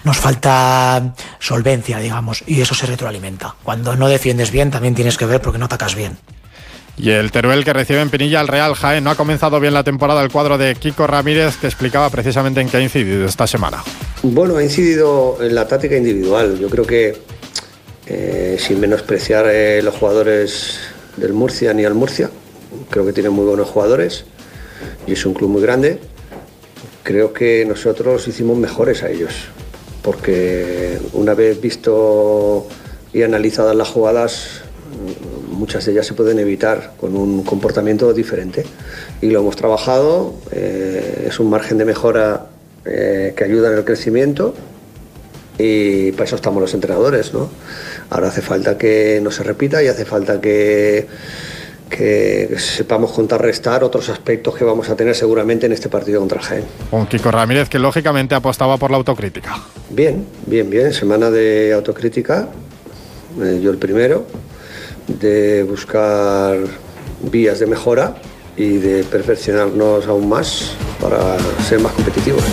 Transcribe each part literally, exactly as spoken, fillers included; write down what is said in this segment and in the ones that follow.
nos falta solvencia, digamos, y eso se retroalimenta. Cuando no defiendes bien también tienes que ver porque no atacas bien. Y el Teruel, que recibe en Pinilla al Real Jaén. No ha comenzado bien la temporada el cuadro de Kiko Ramírez, que explicaba precisamente en qué ha incidido esta semana. Bueno, ha incidido en la táctica individual. Yo creo que, eh, sin menospreciar eh, los jugadores del Murcia ni al Murcia, creo que tienen muy buenos jugadores y es un club muy grande. Creo que nosotros hicimos mejores a ellos, porque una vez visto y analizadas las jugadas, muchas de ellas se pueden evitar con un comportamiento diferente y lo hemos trabajado. Eh, es un margen de mejora eh, que ayuda en el crecimiento y para eso estamos los entrenadores, ¿no? Ahora hace falta que no se repita y hace falta que, que sepamos contrarrestar otros aspectos que vamos a tener seguramente en este partido contra el Jaén. Un Kiko Ramírez que lógicamente apostaba por la autocrítica. Bien, bien, bien, semana de autocrítica, eh, yo el primero, de buscar vías de mejora y de perfeccionarnos aún más para ser más competitivos.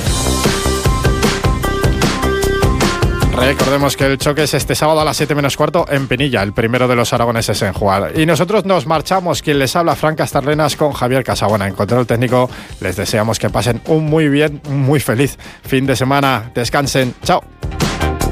Recordemos que el choque es este sábado a las siete menos cuarto en Pinilla, el primero de los aragoneses en jugar. Y nosotros nos marchamos. Quien les habla, Fran Castarlenas, con Javier Casabuena en control técnico. Les deseamos que pasen un muy bien, un muy feliz fin de semana. Descansen. Chao.